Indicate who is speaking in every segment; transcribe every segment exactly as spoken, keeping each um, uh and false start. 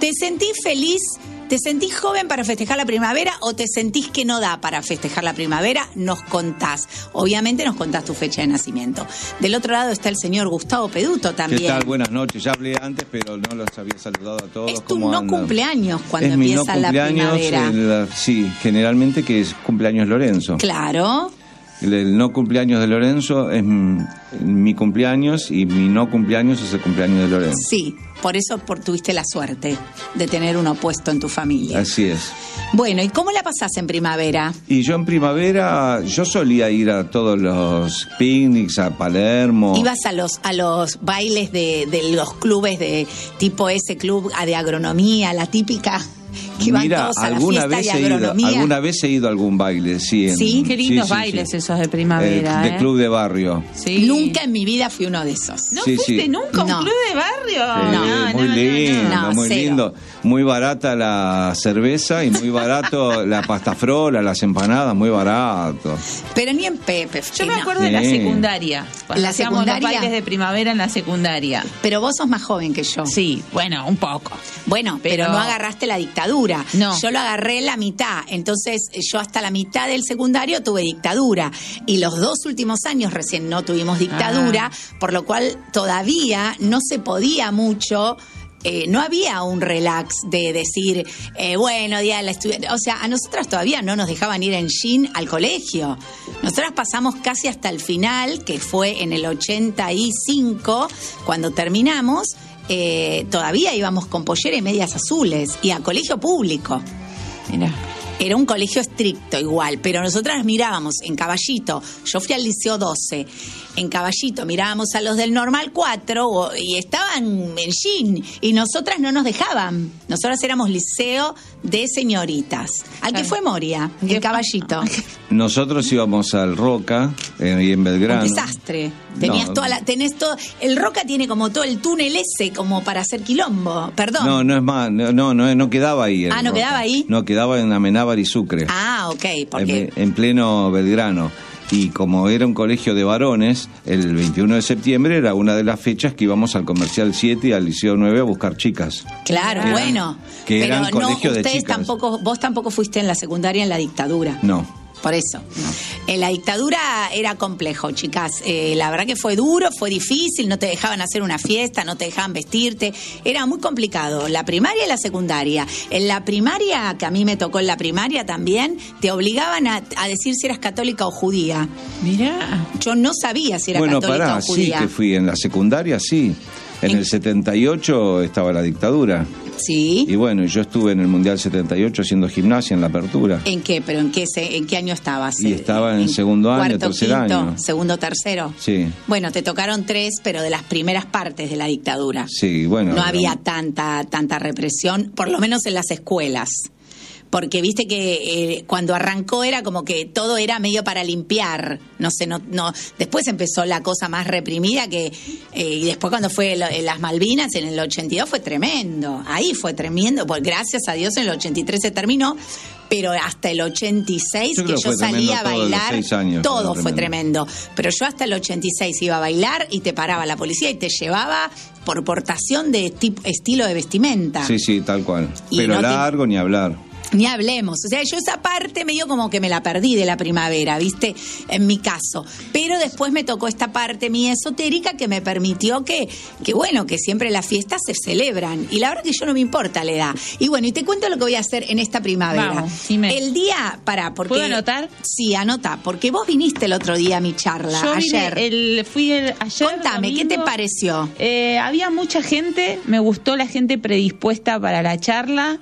Speaker 1: ¿Te sentís feliz? ¿Te sentís joven para festejar la primavera o te sentís que no da para festejar la primavera? Nos contás. Obviamente nos contás tu fecha de nacimiento. Del otro lado está el señor Gustavo Peduto también.
Speaker 2: ¿Qué tal? Buenas noches. Ya hablé antes, pero no los había saludado a todos.
Speaker 1: Es tu
Speaker 2: ¿Cómo
Speaker 1: no
Speaker 2: andan?
Speaker 1: cumpleaños cuando
Speaker 2: es
Speaker 1: empieza
Speaker 2: mi no
Speaker 1: la primavera.
Speaker 2: el, sí, generalmente que es cumpleaños Lorenzo.
Speaker 1: Claro.
Speaker 2: El, el no cumpleaños de Lorenzo es mi, mi cumpleaños y mi no cumpleaños es el cumpleaños de Lorenzo.
Speaker 1: Sí, por eso por, tuviste la suerte de tener uno opuesto en tu familia.
Speaker 2: Así es.
Speaker 1: Bueno, ¿y cómo la pasás en primavera?
Speaker 2: Y yo en primavera, yo solía ir a todos los picnics, a Palermo.
Speaker 1: ¿Ibas a los a los bailes de, de los clubes de tipo ese club de agronomía, la típica? Que van
Speaker 2: Mira,
Speaker 1: todos a la
Speaker 2: alguna
Speaker 1: fiesta
Speaker 2: vez,
Speaker 1: de
Speaker 2: he ido,
Speaker 1: agronomía.
Speaker 2: alguna vez he ido a algún baile, sí. En,
Speaker 1: ¿Sí?
Speaker 3: Qué lindos
Speaker 2: sí, sí,
Speaker 3: bailes
Speaker 2: sí.
Speaker 3: esos de primavera,
Speaker 2: Eh,
Speaker 3: ¿eh?
Speaker 2: de club de barrio.
Speaker 3: Sí.
Speaker 1: Nunca en mi vida fui uno de esos.
Speaker 3: ¿No
Speaker 2: Sí,
Speaker 3: fuiste
Speaker 2: sí.
Speaker 3: nunca a un
Speaker 1: No.
Speaker 3: club de barrio?
Speaker 2: Sí,
Speaker 3: No,
Speaker 2: muy
Speaker 3: no,
Speaker 2: lindo,
Speaker 3: no, no.
Speaker 1: No,
Speaker 2: muy
Speaker 1: cero.
Speaker 2: lindo. Muy barata la cerveza y muy barato la pasta frola, las empanadas, muy barato.
Speaker 1: Pero ni en Pepe.
Speaker 3: Yo me
Speaker 1: no.
Speaker 3: acuerdo de la
Speaker 2: Sí.
Speaker 3: secundaria. Cuando
Speaker 1: ¿La
Speaker 3: hacíamos
Speaker 1: secundaria?
Speaker 3: los bailes de primavera en la secundaria.
Speaker 1: Pero vos sos más joven que yo.
Speaker 3: Sí, bueno, un poco.
Speaker 1: Bueno, pero,
Speaker 3: Pero-
Speaker 1: no agarraste la dictadura.
Speaker 3: No.
Speaker 1: Yo lo agarré en la mitad. Entonces, yo hasta la mitad del secundario tuve dictadura. Y los dos últimos años recién no tuvimos dictadura,
Speaker 3: Ah.
Speaker 1: por lo cual todavía no se podía mucho. Eh, no había un relax de decir, eh, bueno, día de la estudiante. O sea, a nosotras todavía no nos dejaban ir en jean al colegio. Nosotras pasamos casi hasta el final, que fue en el ochenta y cinco, cuando terminamos, eh, todavía íbamos con pollera y medias azules, y a colegio público.
Speaker 3: Mira.
Speaker 1: Era un colegio estricto igual, pero nosotras mirábamos en Caballito, yo fui al Liceo doce, en Caballito mirábamos a los del Normal cuatro o- y estaban en jean y nosotras no nos dejaban. Nosotras éramos liceo de señoritas. Al que
Speaker 3: Claro.
Speaker 1: fue Moria, en
Speaker 3: ¿Qué-
Speaker 1: Caballito.
Speaker 2: Nosotros íbamos al Roca, eh, y en Belgrano.
Speaker 1: Un desastre. Tenías
Speaker 2: No.
Speaker 1: toda la, tenés todo, el Roca tiene como todo el túnel ese como para hacer quilombo, perdón.
Speaker 2: No, no es más, no, no, no, no quedaba ahí. el
Speaker 1: Ah, ¿no
Speaker 2: Roca.
Speaker 1: quedaba ahí?
Speaker 2: No, quedaba en Amenábar y Sucre.
Speaker 1: Ah, ok, porque...
Speaker 2: en, en pleno Belgrano. Y como era un colegio de varones, el veintiuno de septiembre era una de las fechas que íbamos al Comercial siete y al Liceo nueve a buscar chicas.
Speaker 1: Claro,
Speaker 2: Que eran-
Speaker 1: bueno.
Speaker 2: que
Speaker 1: pero
Speaker 2: eran
Speaker 1: no,
Speaker 2: colegios de
Speaker 1: ustedes
Speaker 2: chicas.
Speaker 1: tampoco, vos tampoco fuiste en la secundaria en la dictadura.
Speaker 2: No.
Speaker 1: Por eso. En la dictadura era complejo, chicas. Eh, la verdad que fue duro, fue difícil, no te dejaban hacer una fiesta, no te dejaban vestirte. Era muy complicado. La primaria y la secundaria. En la primaria, que a mí me tocó en la primaria también, te obligaban a, a decir si eras católica o judía.
Speaker 3: Mira.
Speaker 1: Yo no sabía si era
Speaker 2: Bueno,
Speaker 1: católica
Speaker 2: pará,
Speaker 1: o
Speaker 2: sí
Speaker 1: judía.
Speaker 2: que fui en la secundaria, sí. En
Speaker 1: En-
Speaker 2: el setenta y ocho estaba la dictadura.
Speaker 1: Sí.
Speaker 2: Y bueno, yo estuve en el Mundial setenta y ocho haciendo gimnasia en la apertura.
Speaker 1: ¿En qué? ¿Pero en qué, se- en qué año estabas?
Speaker 2: Y estaba en segundo año,
Speaker 1: cuarto,
Speaker 2: tercer
Speaker 1: quinto,
Speaker 2: año.
Speaker 1: segundo, tercero.
Speaker 2: Sí.
Speaker 1: Bueno, te tocaron tres, pero de las primeras partes de la dictadura.
Speaker 2: Sí, bueno.
Speaker 1: No
Speaker 2: era-
Speaker 1: había tanta tanta represión, por lo menos en las escuelas. Porque viste que eh, cuando arrancó era como que todo era medio para limpiar. No sé, no, no. Después empezó la cosa más reprimida que eh, y después cuando fue lo- en las Malvinas en el ochenta y dos fue tremendo. Ahí fue tremendo, pues gracias a Dios en el ochenta y tres se terminó, pero hasta el ochenta y seis
Speaker 2: Yo
Speaker 1: que
Speaker 2: creo
Speaker 1: yo
Speaker 2: que fue
Speaker 1: salía a
Speaker 2: tremendo todos los
Speaker 1: bailar,
Speaker 2: seis años,
Speaker 1: todo
Speaker 2: fue
Speaker 1: fue
Speaker 2: tremendo.
Speaker 1: tremendo. Pero yo hasta el ochenta y seis iba a bailar y te paraba la policía y te llevaba por portación de tipo, estilo de vestimenta.
Speaker 2: Sí, sí, tal cual.
Speaker 1: Y
Speaker 2: Pero
Speaker 1: no te-
Speaker 2: largo ni hablar.
Speaker 1: Ni hablemos. O sea, yo esa parte medio como que me la perdí de la primavera, ¿viste? En mi caso. Pero después me tocó esta parte mía esotérica que me permitió que, que bueno, que siempre las fiestas se celebran. Y la verdad que yo no me importa la edad. Y bueno, y te cuento lo que voy a hacer en esta primavera.
Speaker 3: Vamos, dime.
Speaker 1: El día, para, porque...
Speaker 3: ¿Puedo anotar?
Speaker 1: Sí, anota, porque vos viniste el otro día a mi charla,
Speaker 3: Yo vine
Speaker 1: ayer.
Speaker 3: el, fui el, ayer.
Speaker 1: Contame, ¿qué te
Speaker 3: domingo.
Speaker 1: pareció?
Speaker 3: Eh, había mucha gente, me gustó la gente predispuesta para la charla.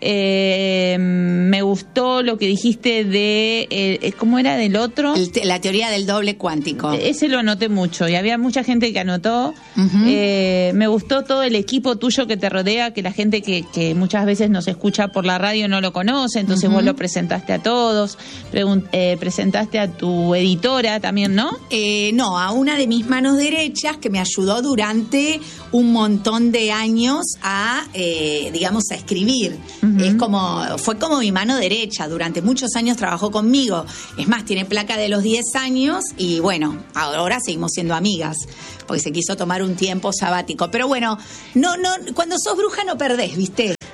Speaker 3: Eh, me gustó lo que dijiste de, eh, ¿cómo era del otro?
Speaker 1: El te- la teoría del doble cuántico.
Speaker 3: Ese lo anoté mucho y había mucha gente que anotó.
Speaker 1: Ujú.
Speaker 3: Eh, me gustó todo el equipo tuyo que te rodea, que la gente que, que muchas veces nos escucha por la radio no lo conoce, entonces
Speaker 1: Ujú.
Speaker 3: vos lo presentaste a todos, pregun- eh, presentaste a tu editora también, ¿no?
Speaker 1: Eh, no, a una de mis manos derechas que me ayudó durante un montón de años a, eh, digamos, a escribir.
Speaker 3: Ujú.
Speaker 1: Es como, fue como mi mano derecha. Durante muchos años trabajó conmigo. Es más, tiene placa de los diez años y bueno, ahora seguimos siendo amigas porque se quiso tomar un tiempo sabático. Pero bueno, no, no, cuando sos bruja no perdés, ¿viste?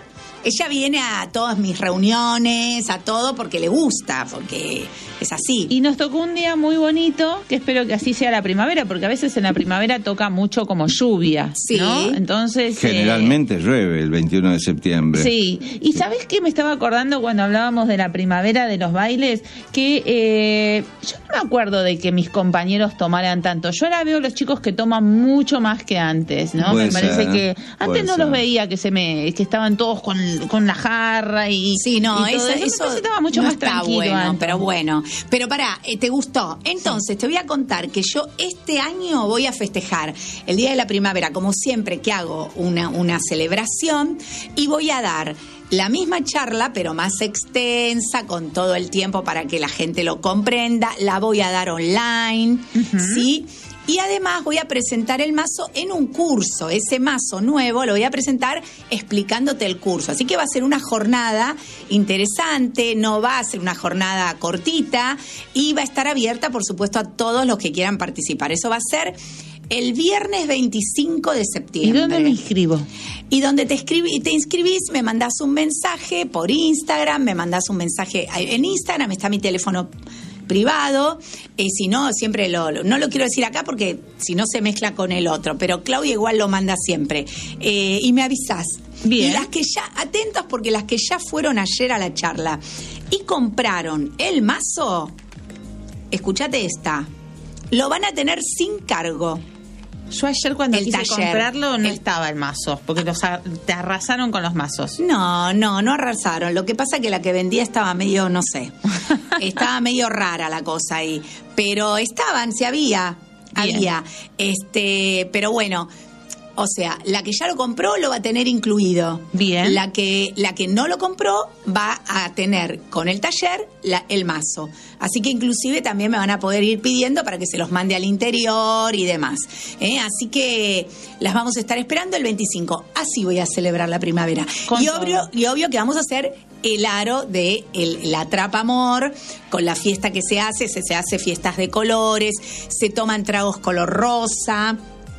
Speaker 1: ella viene a todas mis reuniones, a todo, porque le gusta, porque es así.
Speaker 3: Y nos tocó un día muy bonito, que espero que así sea la primavera, porque a veces en la primavera toca mucho como lluvia,
Speaker 1: sí.
Speaker 3: ¿no? Entonces...
Speaker 2: Generalmente
Speaker 3: eh,
Speaker 2: llueve el veintiuno de septiembre.
Speaker 3: Sí, y ¿sabés qué me estaba acordando cuando hablábamos de la primavera, de los bailes? Que eh, yo no me acuerdo de que mis compañeros tomaran tanto. Yo ahora veo los chicos que toman mucho más que antes, ¿no?
Speaker 2: Puede
Speaker 3: me parece
Speaker 2: ser,
Speaker 3: que antes no
Speaker 2: ser.
Speaker 3: los veía que se me que estaban todos con, con la jarra y
Speaker 1: sí, no,
Speaker 3: y todo
Speaker 1: eso,
Speaker 3: eso,
Speaker 1: eso
Speaker 3: me parece que estaba mucho
Speaker 1: no
Speaker 3: más
Speaker 1: está
Speaker 3: tranquilo
Speaker 1: bueno,
Speaker 3: antes.
Speaker 1: pero bueno. Pero pará, eh, ¿te gustó? Entonces, sí. Te voy a contar que yo este año voy a festejar el Día de la Primavera, como siempre que hago una, una celebración, y voy a dar la misma charla, pero más extensa, con todo el tiempo para que la gente lo comprenda. La voy a dar online, uh-huh. ¿sí? Y además voy a presentar el mazo en un curso. Ese mazo nuevo lo voy a presentar explicándote el curso. Así que va a ser una jornada interesante, no va a ser una jornada cortita y va a estar abierta, por supuesto, a todos los que quieran participar. Eso va a ser el viernes veinticinco de septiembre.
Speaker 3: ¿Y dónde me inscribo?
Speaker 1: Y donde te, escribí, te inscribís, me mandás un mensaje por Instagram, me mandás un mensaje en Instagram, está mi teléfono privado, eh, si no, siempre lo, lo, no lo quiero decir acá porque si no se mezcla con el otro, pero Claudia igual lo manda siempre, eh, y me avisás.
Speaker 3: Bien.
Speaker 1: Y las que ya, atentos porque las que ya fueron ayer a la charla y compraron el mazo, escuchate esta, lo van a tener sin cargo.
Speaker 3: Yo ayer cuando
Speaker 1: el
Speaker 3: quise
Speaker 1: taller.
Speaker 3: comprarlo no
Speaker 1: el...
Speaker 3: estaba el mazo, porque los a... te arrasaron con los mazos.
Speaker 1: No, no, no arrasaron. Lo que pasa es que la que vendía estaba medio, no sé, estaba medio rara la cosa ahí. Pero estaban, se había, Bien. había. Este, pero bueno, o sea, la que ya lo compró lo va a tener incluido.
Speaker 3: Bien.
Speaker 1: La que, la que no lo compró va a tener con el taller la, el mazo. Así que inclusive también me van a poder ir pidiendo para que se los mande al interior y demás. ¿eh? Así que las vamos a estar esperando el veinticinco. Así voy a celebrar la primavera. Y obvio, y obvio que vamos a hacer el aro de el, la Trapa Amor, con la fiesta que se hace, se, se hace fiestas de colores, se toman tragos color rosa,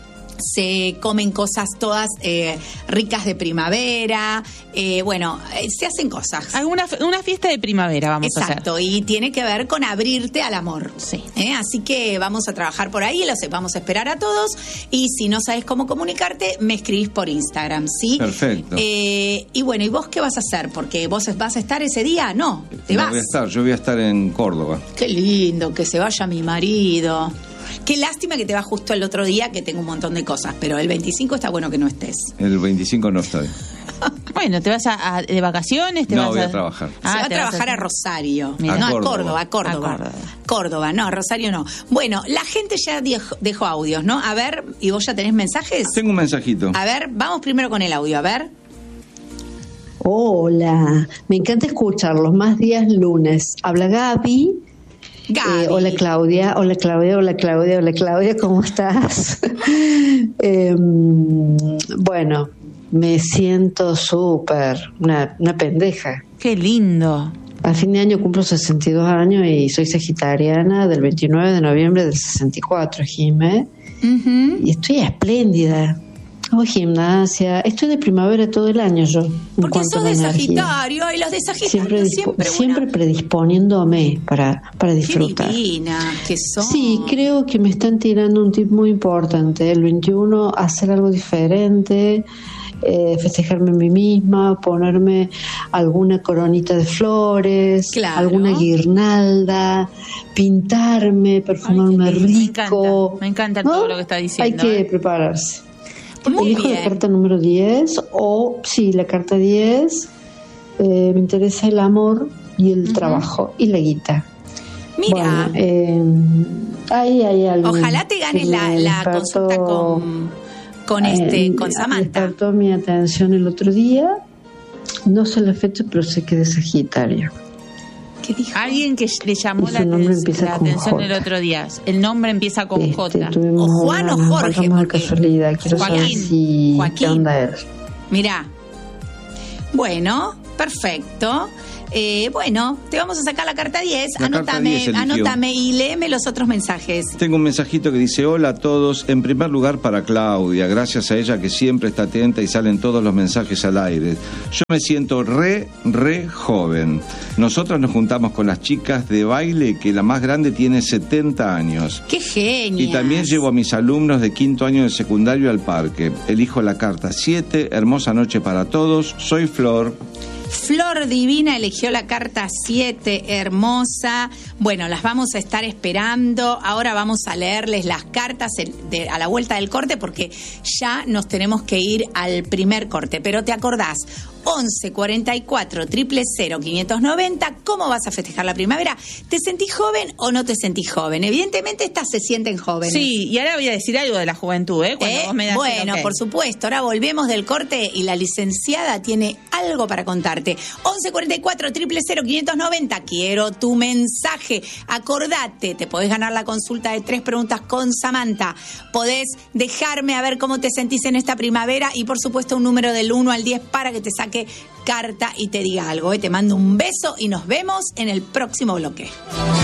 Speaker 1: se comen cosas todas eh, ricas de primavera, eh, bueno, eh, se hacen cosas.
Speaker 3: Alguna una fiesta de primavera vamos
Speaker 1: Exacto,
Speaker 3: a hacer.
Speaker 1: Exacto, y tiene que ver con abrirte al amor.
Speaker 3: Sí.
Speaker 1: ¿Eh? Así que vamos a trabajar por ahí, los vamos a esperar a todos, y si no sabes cómo comunicarte, me escribís por Instagram, ¿sí?
Speaker 2: Perfecto.
Speaker 1: Eh, y bueno, ¿y vos qué vas a hacer? Porque vos vas a estar ese día, ¿no? ¿Te
Speaker 2: no
Speaker 1: vas?
Speaker 2: voy a estar, yo voy a estar en Córdoba.
Speaker 1: Qué lindo, que se vaya mi marido. Qué lástima que te vas justo el otro día, que tengo un montón de cosas, pero el veinticinco está bueno que no estés.
Speaker 2: El veinticinco no estoy.
Speaker 3: Bueno, ¿te vas a, a, de vacaciones? Te
Speaker 2: no,
Speaker 3: vas
Speaker 2: voy a,
Speaker 3: a
Speaker 2: trabajar.
Speaker 1: Ah, se va a trabajar a, a Rosario.
Speaker 2: Mira.
Speaker 1: No,
Speaker 2: a Córdoba.
Speaker 1: a Córdoba, a Córdoba.
Speaker 3: A Córdoba.
Speaker 1: Córdoba, no, Rosario no. Bueno, la gente ya dejó, dejó audios, ¿no? A ver, ¿y vos ya tenés mensajes?
Speaker 2: Tengo un mensajito.
Speaker 1: A ver, vamos primero con el audio, a ver.
Speaker 4: Hola, me encanta escucharlos, más días lunes. Habla Gaby.
Speaker 1: Gaby.
Speaker 4: Eh, hola Claudia, hola Claudia, hola Claudia, hola Claudia, ¿cómo estás? eh, bueno, me siento súper, una, una pendeja.
Speaker 3: Qué lindo.
Speaker 4: A fin de año cumplo sesenta y dos años y soy sagitariana del veintinueve de noviembre del sesenta y cuatro, Jimé. Uh-huh. Y estoy espléndida. Hago gimnasia, estoy de primavera todo el año yo.
Speaker 1: Porque sos de Sagitario y los de Sagitario
Speaker 4: siempre,
Speaker 1: siempre,
Speaker 4: siempre
Speaker 1: bueno.
Speaker 4: predisponiéndome para, para disfrutar.
Speaker 1: Qué divina que sos.
Speaker 4: Sí, creo que me están tirando un tip muy importante. El veintiuno, hacer algo diferente, eh, festejarme a mí misma, ponerme alguna coronita de flores,
Speaker 1: claro.
Speaker 4: alguna guirnalda, pintarme, perfumarme
Speaker 3: Ay,
Speaker 4: rico.
Speaker 3: Me encanta, me encanta ¿no? todo lo que está diciendo.
Speaker 4: Hay que
Speaker 3: ¿eh?
Speaker 4: prepararse.
Speaker 1: Muy
Speaker 4: Elijo
Speaker 1: bien.
Speaker 4: la carta número diez, o sí, la carta diez, eh, me interesa el amor y el uh-huh. trabajo y la guita.
Speaker 1: Mira,
Speaker 4: bueno, eh, ahí hay algo.
Speaker 1: Ojalá te ganes la, la despertó, consulta con, con, este, eh, con Samantha.
Speaker 4: Despertó mi atención el otro día, no sé la fecha, pero sé que es de Sagitario.
Speaker 1: ¿Qué dijo?
Speaker 3: Alguien que le llamó la, aten- la atención el otro día. El nombre empieza con
Speaker 4: este,
Speaker 3: J.
Speaker 1: O Juan o Jorge.
Speaker 4: Porque... casualidad. Quiero
Speaker 1: Joaquín.
Speaker 4: saber si...
Speaker 1: Joaquín.
Speaker 4: ¿Qué onda él?
Speaker 1: Mirá. Bueno, perfecto. Eh, bueno, te vamos a sacar la carta diez.
Speaker 2: La carta
Speaker 1: anótame,
Speaker 2: diez eligió.
Speaker 1: anótame y léeme los otros mensajes.
Speaker 2: Tengo un mensajito que dice: hola a todos, en primer lugar para Claudia, gracias a ella que siempre está atenta y salen todos los mensajes al aire. Yo me siento re, re joven. Nosotros nos juntamos con las chicas de baile, que la más grande tiene setenta años.
Speaker 1: ¡Qué genio!
Speaker 2: Y también llevo a mis alumnos de quinto año de secundario al parque. Elijo la carta siete, hermosa noche para todos, soy Flor.
Speaker 1: Flor Divina eligió la carta siete, hermosa. Bueno, las vamos a estar esperando. Ahora vamos a leerles las cartas de, a la vuelta del corte, porque ya nos tenemos que ir al primer corte. Pero te acordás, once cuarenta y cuatro, cero cero cero, quinientos noventa. ¿Cómo vas a festejar la primavera? ¿Te sentís joven o no te sentís joven? Evidentemente estas se sienten jóvenes.
Speaker 3: Sí, y ahora voy a decir algo de la juventud, ¿eh? Cuando
Speaker 1: ¿Eh?
Speaker 3: vos me das
Speaker 1: Bueno,
Speaker 3: el okay.
Speaker 1: por supuesto. Ahora volvemos del corte y la licenciada tiene algo para contarte. once cuarenta y cuatro, cero cero cero, quinientos noventa. Quiero tu mensaje. Acordate, te podés ganar la consulta de tres preguntas con Samantha. Podés dejarme a ver cómo te sentís en esta primavera y, por supuesto, un número del uno al diez para que te saque carta y te diga algo. ¿eh? Te mando un beso y nos vemos en el próximo bloque.